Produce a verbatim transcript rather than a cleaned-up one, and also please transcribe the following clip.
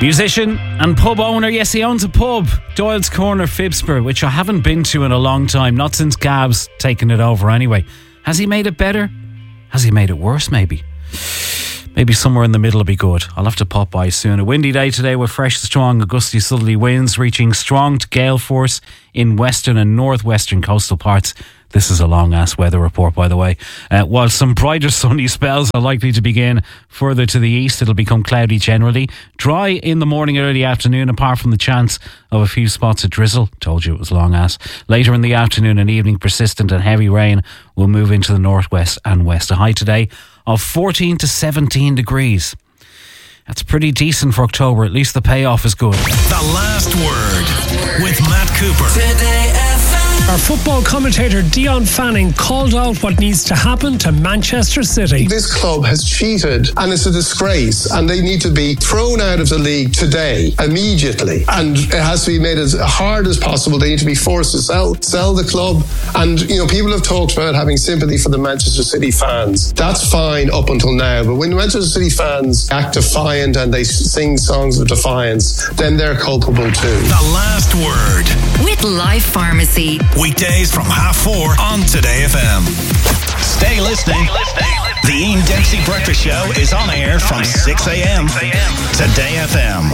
Musician and pub owner, yes, he owns a pub, Doyle's Corner, Phibsborough, which I haven't been to in a long time, not since Gab's taken it over anyway. Has he made it better? Has he made it worse, maybe? Maybe somewhere in the middle will be good. I'll have to pop by soon. A windy day today with fresh, strong, gusty southerly winds reaching strong to gale force in western and northwestern coastal parts. This is a long-ass weather report, by the way. Uh, while some brighter sunny spells are likely to begin further to the east, it'll become cloudy generally. Dry in the morning, early afternoon, apart from the chance of a few spots of drizzle. Told you it was long-ass. Later in the afternoon and evening, persistent and heavy rain will move into the northwest and west. A high today of fourteen to seventeen degrees. That's pretty decent for October. At least the payoff is good. The Last Word with Matt Cooper. Today F M. Our football commentator Dion Fanning called out what needs to happen to Manchester City. This club has cheated and it's a disgrace, and they need to be thrown out of the league today, immediately. And it has to be made as hard as possible. They need to be forced to sell, sell the club. And, you know, people have talked about having sympathy for the Manchester City fans. That's fine up until now. But when the Manchester City fans act defiant and they sing songs of defiance, then they're culpable too. The Last Word with Life Pharmacy. Weekdays from half four on Today F M. Stay listening. The Ian Dempsey Breakfast Show is on air from six a.m. Today F M.